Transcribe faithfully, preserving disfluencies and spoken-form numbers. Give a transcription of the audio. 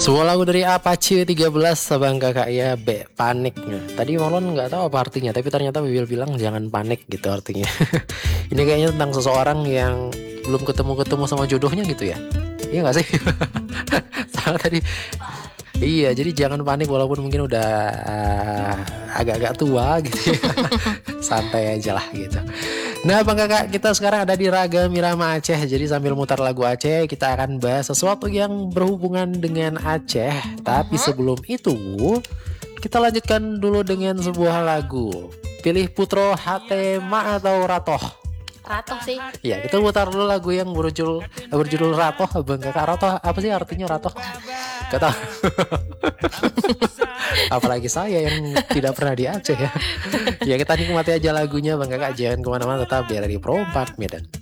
Sebuah lagu dari Apache tiga belas Bang Kakak ya, B panik. Nah, tadi Marlon nggak tahu apa artinya, tapi ternyata Bibil bilang jangan panik gitu artinya. Ini kayaknya tentang seseorang yang belum ketemu-ketemu sama jodohnya gitu ya. Iya nggak sih? Salah tadi. Iya, jadi jangan panik walaupun mungkin udah uh, agak-agak tua gitu ya. Santai aja lah gitu. Nah Bang Kakak, kita sekarang ada di Ragam Irama Aceh. Jadi sambil mutar lagu Aceh, kita akan bahas sesuatu yang berhubungan dengan Aceh. Tapi sebelum itu, kita lanjutkan dulu dengan sebuah lagu. Pilih Putro, Hatema atau Ratoh? Ratoh sih. Ya, kita putar dulu lagu yang berjudul berjudul Ratoh. Bang Kakak, Ratoh apa sih artinya Ratoh? Gak tahu. Apalagi saya yang tidak pernah di Aceh ya. Ya kita nikmati aja lagunya Bang Kakak, jangan kemana-mana, tetap di Radio Pro empat Medan.